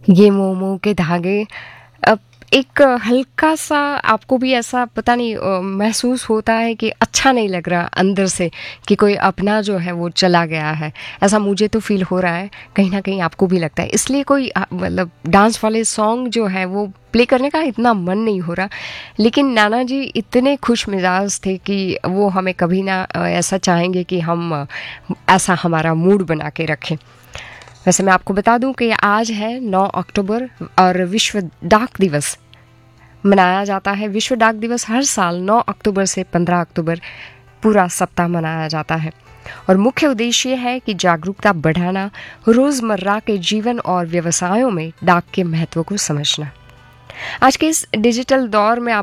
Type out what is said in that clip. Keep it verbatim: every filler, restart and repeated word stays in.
ये मोमो के धागे। अब एक हल्का सा आपको भी ऐसा पता नहीं अ, महसूस होता है कि अच्छा नहीं लग रहा अंदर से, कि कोई अपना जो है वो चला गया है। ऐसा मुझे तो फील हो रहा है, कहीं ना कहीं आपको भी लगता है। इसलिए कोई अ, मतलब डांस वाले सॉन्ग जो है वो प्ले करने का इतना मन नहीं हो रहा। लेकिन नाना जी इतने खुश मिजाज थे कि वो हमें कभी ना अ, ऐसा चाहेंगे कि हम अ, ऐसा हमारा मूड बना के रखें। वैसे मैं आपको बता दूं कि आज है नौ अक्टूबर और विश्व डाक दिवस मनाया जाता है। विश्व डाक दिवस हर साल नौ अक्टूबर से पंद्रह अक्टूबर पूरा सप्ताह मनाया जाता है, और मुख्य उद्देश्य ये है कि जागरूकता बढ़ाना, रोज़मर्रा के जीवन और व्यवसायों में डाक के महत्व को समझना। आज के इस डिजिटल दौर में